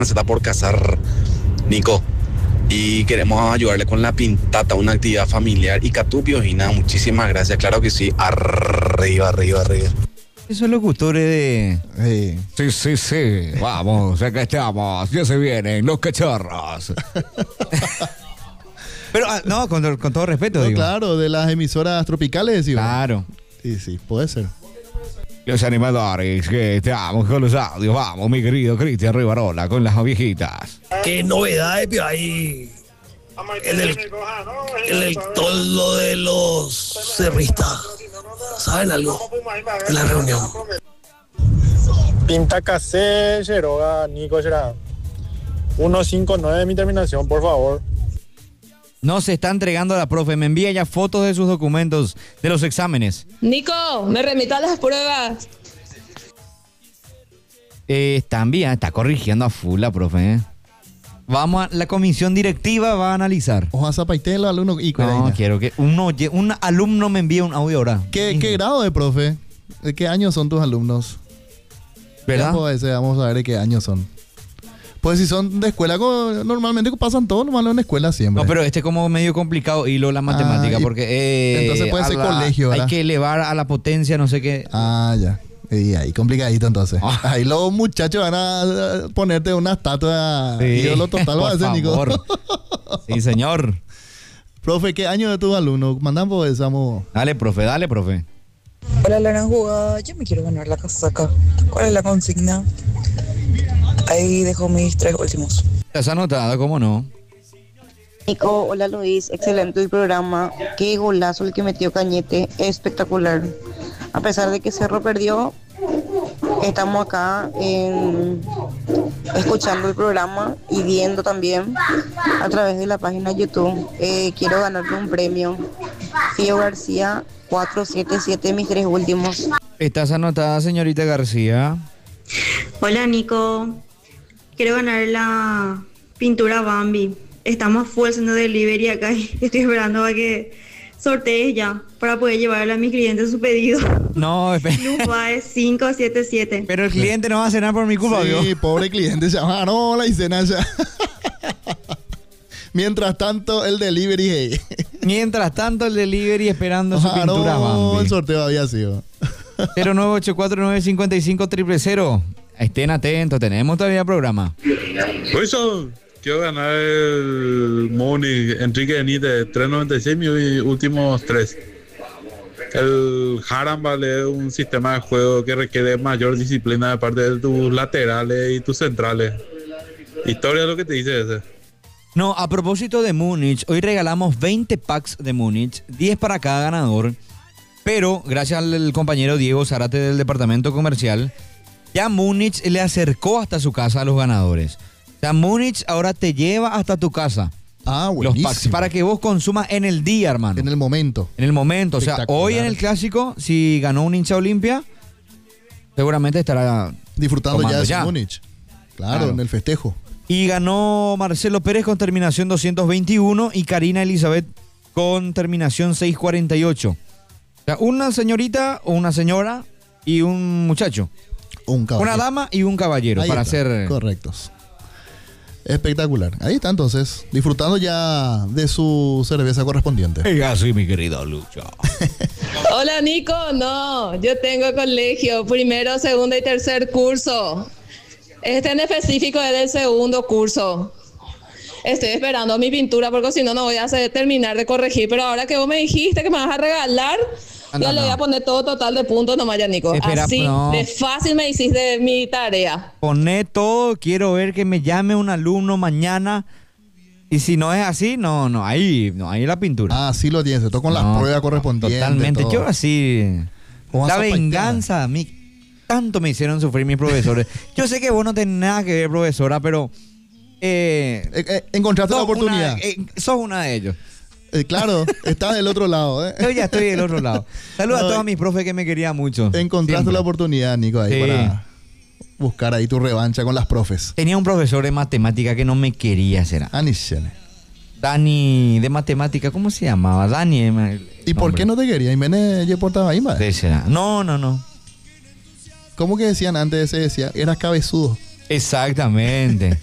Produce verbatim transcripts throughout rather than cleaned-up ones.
se está por casar Nico y queremos ayudarle con la pintata, una actividad familiar. Y Catupio, y nada, muchísimas gracias, claro que sí, arriba, arriba, arriba. Esos locutores de... Sí. Sí, sí, sí, vamos, acá estamos, ya se vienen los cachorros. Pero, ah, no, con, con todo respeto, No, digo. claro, de las emisoras tropicales, digo. Claro. Sí, sí, puede ser. Los animadores, que estamos con los audios, vamos, mi querido Cristian Rivarola, con las viejitas. ¿Qué novedades pero hay en el, en el toldo de los cerristas? ¿Saben algo? En la reunión. Pinta Casé, Yeroga, Nico Gerard. ciento cincuenta y nueve mi terminación, por favor. No se está entregando a la profe, me envía ya fotos de sus documentos, de los exámenes. Nico, me remita las pruebas. Eh, está enviando, está corrigiendo a full la profe, ¿eh? Vamos a, la comisión directiva va a analizar. Oja Zapaitelo, alumno y Cuereña. No, quiero que uno, un alumno me envíe un audio ahora. ¿Qué, ¿Qué grado de profe? ¿De qué año son tus alumnos? ¿Verdad? Pues, vamos a ver de qué años son. Pues si son de escuela, normalmente pasan todo nomás en escuela siempre. No, pero este es como medio complicado hilo la matemática, ah, porque eh, entonces puede ser la, colegio, ¿verdad? Hay que elevar a la potencia, no sé qué. Ah, ya. Y ahí complicadito entonces. Oh. Ahí los muchachos van a ponerte una estatua Sí, ídolo total, va a ser, Nico. Sí, señor. Profe, ¿qué año de tus alumnos? Mandamos pues, vamos. Dale, profe, dale, profe. Hola, Lara Jugada. Yo me quiero ganar la casaca. ¿Cuál es la consigna? Ahí dejo mis tres últimos. ¿Estás anotada? ¿Cómo no? Nico, hola Luis, excelente el programa. Qué golazo el que metió Cañete, espectacular. A pesar de que Cerro perdió, estamos acá en, escuchando el programa y viendo también a través de la página YouTube. Eh, quiero ganarme un premio. Fío García, cuatro siete siete, mis tres últimos. ¿Estás anotada, señorita García? Hola Nico, quiero ganar la pintura Bambi. Estamos full haciendo delivery acá y estoy esperando a que sortees ya para poder llevarle a mis clientes su pedido. No, espera. Luz Baez cinco siete siete. Pero el cliente no va a cenar por mi culpa, Sí, ¿vio? pobre cliente, se llama, no, la cena ya. Mientras tanto, el delivery, hey. Mientras tanto, el delivery esperando su Ah, pintura no, Bambi. el sorteo había sido. cero nueve ocho cuatro nueve cinco cinco cero cero cero. Estén atentos, tenemos todavía programa. Eso, quiero ganar el Moni Enrique Benítez, tres noventa y seis, mis últimos tres. El Haram vale un sistema de juego que requiere mayor disciplina de parte de tus laterales y tus centrales. Historia es lo que te dice ese. No, a propósito de Múnich, hoy regalamos veinte packs de Múnich, diez para cada ganador. Pero, gracias al compañero Diego Zárate del departamento comercial, ya Múnich le acercó hasta su casa a los ganadores. O sea, Múnich ahora te lleva hasta tu casa. Ah, Los buenísimo. packs para que vos consumas en el día, hermano. En el momento. En el momento. O sea, Espectacular. hoy en el clásico, si ganó un hincha Olimpia, seguramente estará Disfrutando ya tomando de su ya. Múnich. Claro, Claro. en el festejo. Y ganó Marcelo Pérez con terminación doscientos veintiuno y Karina Elizabeth con terminación seiscientos cuarenta y ocho. O sea, una señorita o una señora y un muchacho. Un caballero. Una dama y un caballero Ahí para está, ser... correctos. Espectacular. Ahí está entonces, disfrutando ya de su cerveza correspondiente. Así, mi querido Lucho. Hola Nico, no, yo tengo colegio, primero, segundo y tercer curso. Este en específico es del segundo curso. Estoy esperando mi pintura porque si no, no voy a hacer, terminar de corregir. Pero ahora que vos me dijiste que me vas a regalar, Ah, ya no, le voy no. a poner todo total de puntos nomás ya, Nico. Espera, Así no. de fácil me hiciste mi tarea. Poné todo, quiero ver que me llame un alumno mañana. Y si no es así, no, no, ahí, no, ahí la pintura. Ah, sí lo tienes, todo con No, las pruebas correspondientes. Totalmente, todo. yo así... ¿Cómo vas La a paitear? venganza, a mí tanto me hicieron sufrir mis profesores. Yo sé que vos no tenés nada que ver, profesora, pero... Eh, Eh, eh, encontraste la sos oportunidad. Una, eh, sos una de ellos. Eh, claro, estás del otro lado. ¿eh? Yo ya estoy del otro lado. Saludos No, a todos mis profes que me querían mucho. Encontraste Siempre. la oportunidad, Nico, ahí Sí. para buscar ahí tu revancha con las profes. Tenía un profesor de matemática que no me quería hacer. Anichele. Dani de matemática, ¿cómo se llamaba? Dani. el ¿Y por nombre. qué no te quería? Jiménez ya portaba ahí, madre. Sí, será. No, no, no. ¿Cómo que decían antes? Se decía, eras cabezudo. Exactamente.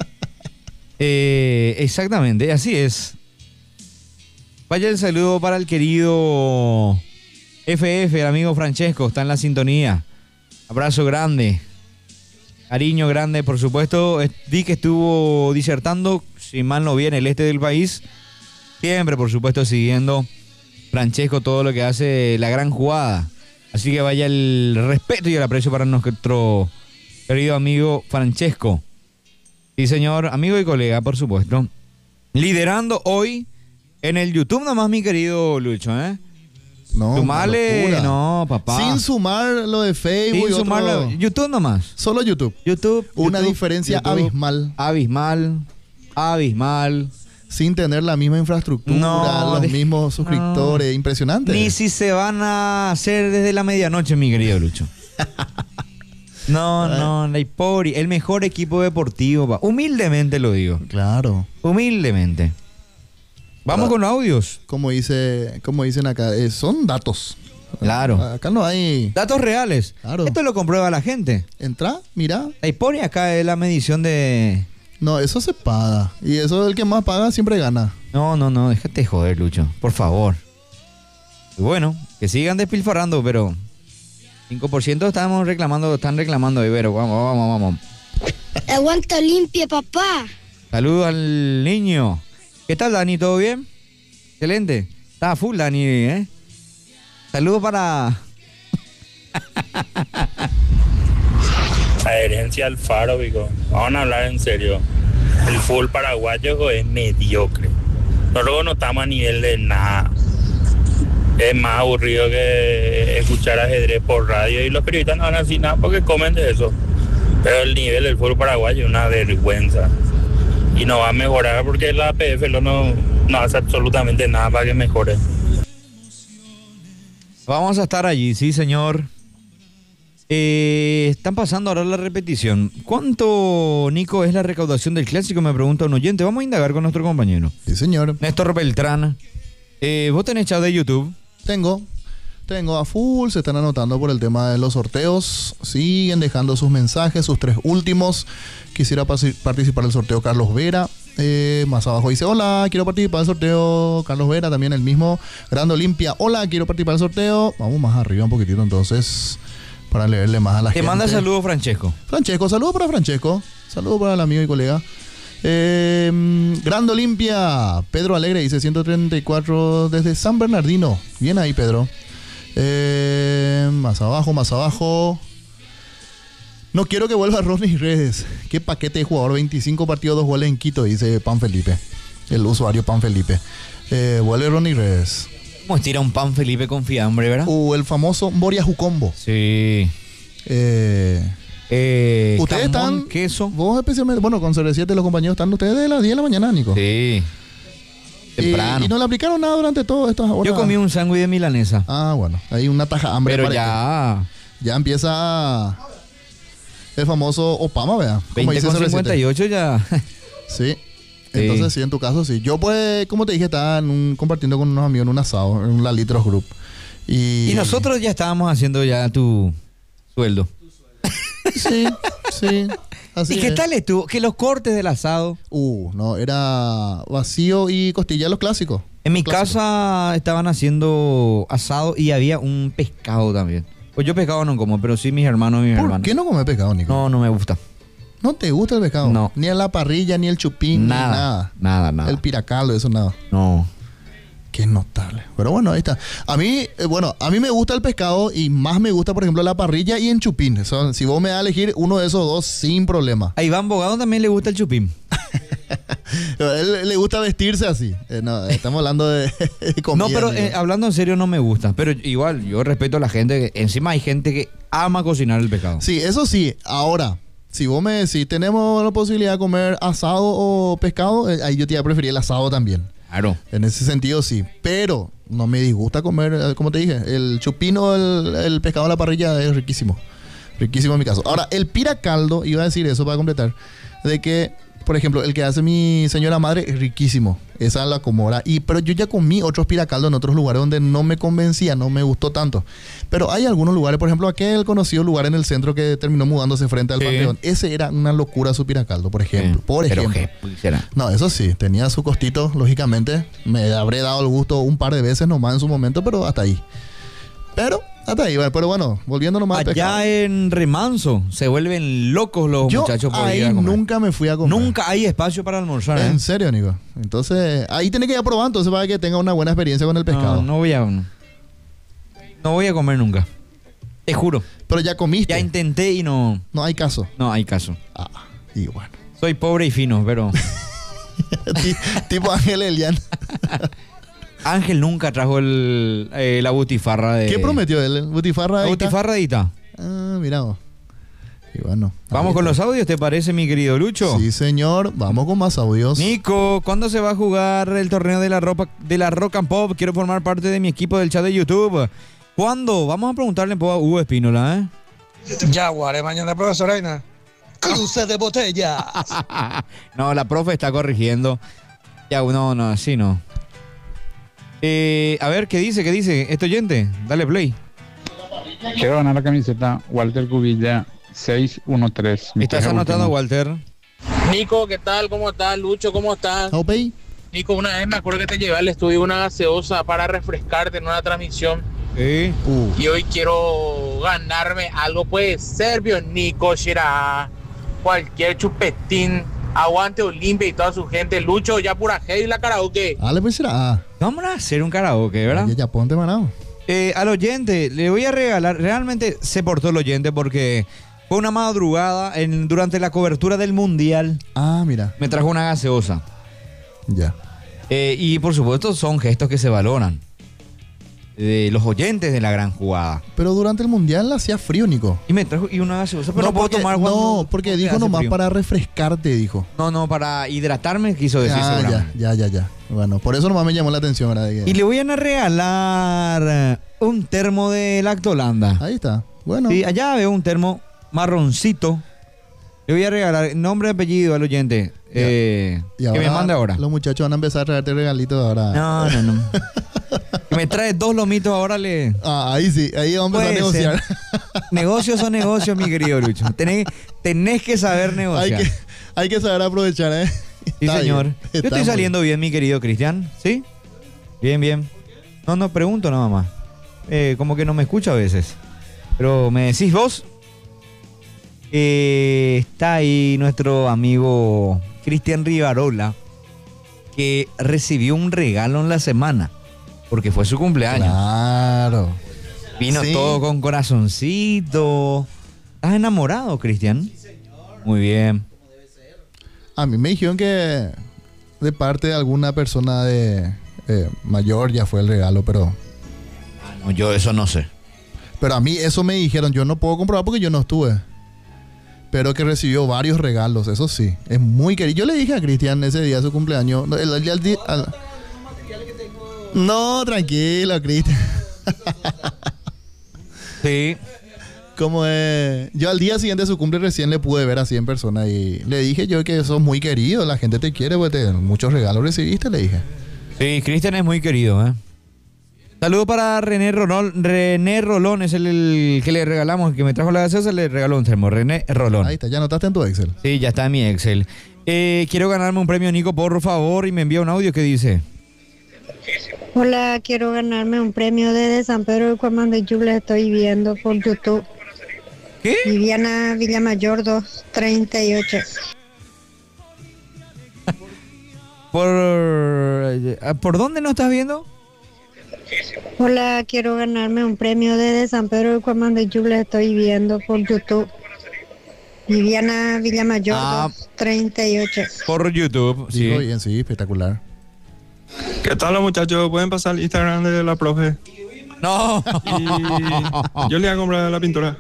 eh, exactamente, así es. Vaya el saludo para el querido F F, el amigo Francesco, está en la sintonía. Abrazo grande. Cariño grande, por supuesto. Vi que estuvo disertando, si mal no viene, el este del país. Siempre, por supuesto, siguiendo Francesco todo lo que hace la gran jugada. Así que vaya el respeto y el aprecio para nuestro querido amigo Francesco. Sí, señor, amigo y colega, por supuesto. Liderando hoy en el YouTube nomás, mi querido Lucho, ¿eh? No, Sumale, no, papá. Sin sumar lo de Facebook. Sin y sumar otro... lo... YouTube nomás. Solo YouTube. YouTube. Una YouTube, diferencia YouTube, abismal. Abismal. Abismal. Sin tener la misma infraestructura, No, los de... mismos suscriptores. No. Impresionante. Ni si se van a hacer desde la medianoche, mi querido Lucho. No, no, la Ipori, el mejor equipo deportivo, pa. Humildemente lo digo. Claro. Humildemente. Vamos con audios. Como dice, como dicen acá, eh, son datos. Claro. Acá no hay... Datos reales. Claro. Esto lo comprueba la gente. Entra, mira. La Ipori acá es la medición de... No, eso se paga. Y eso el que más paga siempre gana. No, no, no, déjate joder, Lucho. Por favor. Y bueno, que sigan despilfarrando, pero... cinco por ciento estamos reclamando, están reclamando, Ibero. Vamos, vamos, vamos. Aguanta limpia, papá. Saludos al niño. ¿Qué tal, Dani? ¿Todo bien? Excelente. Está full, Dani, ¿eh? Saludos para... Adherencia al Faro, Vico. Vamos a hablar en serio. El fútbol paraguayo es mediocre. Nosotros no estamos a nivel de nada. Es más aburrido que escuchar ajedrez por radio y los periodistas no van a decir nada porque comen de eso. Pero el nivel del fútbol paraguayo es una vergüenza. Y no va a mejorar porque la A P F no, no hace absolutamente nada para que mejore. Vamos a estar allí, sí, señor. Eh, están pasando ahora la repetición. ¿Cuánto, Nico, es la recaudación del clásico? Me pregunta un oyente. Vamos a indagar con nuestro compañero. Sí, señor. Néstor Beltrán. Eh, ¿Vos tenés chat de YouTube? Tengo. Tengo a full, se están anotando por el tema de los sorteos. Siguen dejando sus mensajes, sus tres últimos. Quisiera participar del sorteo Carlos Vera. Eh, más abajo dice, hola, quiero participar del sorteo Carlos Vera, también el mismo. Grande Olimpia, hola, quiero participar del sorteo. Vamos más arriba un poquitito entonces, para leerle más a la Te gente. Te manda saludos, Francesco. Francesco, saludos para Francesco. Saludos para el amigo y colega. Eh, Grande Olimpia, Pedro Alegre dice ciento treinta y cuatro desde San Bernardino. Bien ahí, Pedro. Eh, más abajo, más abajo. No quiero que vuelva Ronnie Redes. Qué paquete de jugador, veinticinco partidos, dos goles en Quito, dice Pan Felipe. El usuario Pan Felipe. Eh, vuelve Ronnie Redes. ¿Cómo estira un Pan Felipe con fiambre, verdad? Uh, el famoso Moria Jucombo. Sí. Eh, eh, ustedes jamón, están, queso. Vos especialmente, bueno, con C R siete los compañeros están ustedes de las diez de la mañana, Nico. Sí. Temprano. Y, y no le aplicaron nada durante todas estas horas. Yo comí un sándwich de milanesa. Ah, bueno. Hay una taja hambre. Pero ya... Ya empieza el famoso Opama, vea. veinte con cincuenta y ocho ya. Sí. Entonces, sí. sí, en tu caso, sí. Yo, pues, como te dije, estaba en un, compartiendo con unos amigos en un asado, en un Lalitros Group. Y... y nosotros ya estábamos haciendo ya tu sueldo. Sí, sí. Así ¿Y qué es. tal estuvo? Que los cortes del asado. Uh, no, era vacío y costilla, los clásicos. En mi clásico. casa estaban haciendo asado y había un pescado también. Pues yo pescado no como, pero sí mis hermanos y mis ¿Por hermanas. qué no comes pescado, Nico? No, no me gusta. ¿No te gusta el pescado? No. Ni a la parrilla, ni el chupín, Nada, ni nada. Nada, nada. El piracaldo, eso nada. No. Qué notable. Pero bueno, ahí está. A mí, eh, bueno, a mí me gusta el pescado y más me gusta, por ejemplo, la parrilla y en chupín. O sea, si vos me das a elegir uno de esos dos, sin problema. A Iván Bogado también le gusta el chupín. A él le gusta vestirse así. Eh, no, estamos hablando de, de comida. No, pero ¿no? eh, hablando en serio no me gusta. Pero igual, yo respeto a la gente. Que, encima hay gente que ama cocinar el pescado. Sí, eso sí. Ahora, si vos me decís, tenemos la posibilidad de comer asado o pescado, eh, ahí yo te iba a preferir el asado también. Claro. En ese sentido sí, pero no me disgusta comer, eh, como te dije, el chupino, el, el pescado a la parrilla es riquísimo. Riquísimo en mi caso. Ahora, el piracaldo, iba a decir eso para completar, de que, por ejemplo, el que hace mi señora madre es riquísimo. Esa es la comora. Y, pero yo ya comí otros piracaldos en otros lugares donde no me convencía, no me gustó tanto. Pero hay algunos lugares, por ejemplo, aquel conocido lugar en el centro que terminó mudándose frente al Sí. Panteón. Ese era una locura su piracaldo, por ejemplo. Sí. Por Pero ejemplo. qué pusiera. No, eso sí, tenía su costito, lógicamente. Me habré dado el gusto un par de veces nomás en su momento, pero hasta ahí. Pero, hasta ahí, pero bueno, volviendo nomás al pescado. Allá en Remanso se vuelven locos los Yo muchachos por ahí ir a comer. nunca me fui a comer. Nunca hay espacio para almorzar, ¿eh? En serio, Nico. Entonces, ahí tiene que ir a probar, entonces para que tenga una buena experiencia con el pescado. No, no voy a... No voy a comer nunca. Te juro. Pero ya comiste. Ya intenté y no... No hay caso. No hay caso. Ah, y bueno. Soy pobre y fino, pero... Tipo Ángel Elian. Ángel nunca trajo el, eh, la butifarra de... ¿Qué prometió él? ¿Butifarra? La de Ita? butifarra de Ita. Ah, mira vos. Y bueno. Vamos con los audios, ¿te parece, mi querido Lucho? Sí, señor. Vamos con más audios. Nico, ¿cuándo se va a jugar el torneo de la, ropa, de la Rock and Pop? Quiero formar parte de mi equipo del chat de YouTube. ¿Cuándo? Vamos a preguntarle un poco a Hugo Espínola, ¿eh? Jaguares, mañana, profesora Aina. Cruces de botella. No, la profe está corrigiendo. Ya, no, no, así no. Eh, a ver, ¿qué dice? ¿Qué dice? ¿Este oyente? Dale play. Quiero ganar la camiseta Walter Cubilla seis uno tres. ¿Estás anotando, Walter? Nico, ¿qué tal? ¿Cómo estás? Lucho, ¿cómo estás? Okay. Nico, una vez me acuerdo que te llevé al estudio una gaseosa para refrescarte en una transmisión. Sí. Uh. Y hoy quiero ganarme algo, puede ser, vio Nico, será cualquier chupetín. Aguante Olimpia y toda su gente. Lucho, ya pura heavy la karaoke. Dale, pues será. Vamos a hacer un karaoke, ¿verdad? Ya, ya ponte manado. Eh, al oyente, le voy a regalar, realmente se portó el oyente porque fue una madrugada en, durante la cobertura del Mundial. Ah, mira. Me trajo una gaseosa. Ya. Eh, y por supuesto son gestos que se valoran. De los oyentes de la gran jugada. Pero durante el mundial hacía frío, Nico. Y me trajo y una gaseosa, pero no, no puedo porque, tomar cuando, No, porque cuando dijo hace nomás frío. para refrescarte, dijo. No, no, para hidratarme quiso decir Ah, seguramente. ya, ya, ya, ya. Bueno, por eso nomás me llamó la atención, ¿verdad? De que- Y le voy a regalar un termo de Lactolanda. Ahí está. Bueno. Sí, allá veo un termo marroncito. Le voy a regalar nombre y apellido al oyente. Eh, Y que me mande ahora. Los muchachos van a empezar a traerte regalitos ahora. No, no, no. Que me trae dos lomitos ahora le... Ah, ahí sí, ahí vamos a empezar a Puede negociar. Negocios son negocios, mi querido Lucho. Tenés, tenés que saber Hay negociar. que, hay que saber aprovechar, ¿eh? Sí, Está señor. bien, Yo está estoy muy saliendo bien, mi querido Cristian. ¿Sí? Bien, bien. No, no, pregunto nada más. Eh, como que no me escucha a veces. Pero me decís vos. Eh, está ahí nuestro amigo Cristian Rivarola, que recibió un regalo en la semana. Porque fue su cumpleaños. Claro. Vino Sí. todo con corazoncito. ¿Estás enamorado, Cristian? Muy bien. A mí me dijeron que de parte de alguna persona de eh, mayor ya fue el regalo, pero No, yo eso no sé. pero a mí eso me dijeron. Yo no puedo comprobar porque yo no estuve. Pero que recibió varios regalos, eso sí. Es muy querido. Yo le dije a Cristian ese día de su cumpleaños. No, el, el- el- al- no, tranquilo, Cristian. Sí. Como es. Yo al día siguiente de su cumple recién le pude ver así en persona y le dije yo que sos muy querido, la gente te quiere, pues te- muchos regalos recibiste, le dije. Sí, Cristian es muy querido, ¿eh? Saludo para René Rolón. René Rolón es el, el que le regalamos, el que me trajo la gaseosa, le regaló un termo. René Rolón. Ahí está, ya anotaste en tu Excel. Sí, ya está en mi Excel. Eh, quiero ganarme un premio, Nico, por favor, y me envía un audio que dice. Hola, quiero ganarme un premio de San Pedro del Cuamán de Yula, estoy viendo por YouTube. ¿Qué? Viviana Villamayor dos treinta y ocho. ¿Por, eh, ¿por dónde nos estás viendo? Hola, quiero ganarme un premio de San Pedro del Cuamán de Yula, estoy viendo por YouTube. Viviana Villamayor Ah. dos treinta y ocho. Por YouTube, sí. Dijo bien, sí, espectacular. ¿Qué tal, los muchachos? Pueden pasar al Instagram de la profe. No. Y yo le voy a comprar la pintura.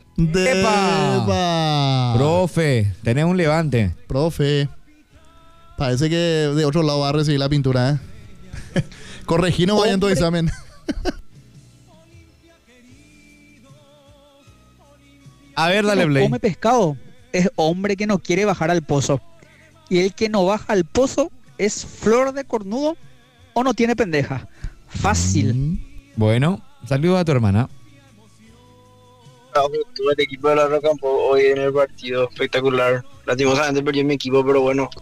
¡Epa! Profe, tenés un levante. Profe. Parece que de otro lado va a recibir la pintura, ¿eh? Corregí no vaya en tu examen. A ver, dale El que no play. come pescado es hombre que no quiere bajar al pozo. Y el que no baja al pozo ¿es flor de cornudo o no tiene pendeja? Fácil. Bueno, saludos a tu hermana. Tuve el equipo de la Roca hoy en el partido, espectacular. Lastimosamente perdió mi equipo, pero bueno,